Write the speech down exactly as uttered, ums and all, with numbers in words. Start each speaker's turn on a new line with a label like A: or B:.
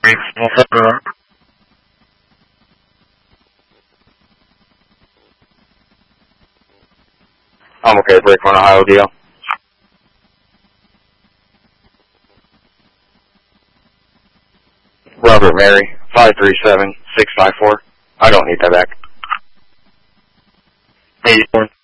A: I'm okay, break one Ohio deal. Robert Mary, five three seven, six five four. I don't need that back. eighty-four.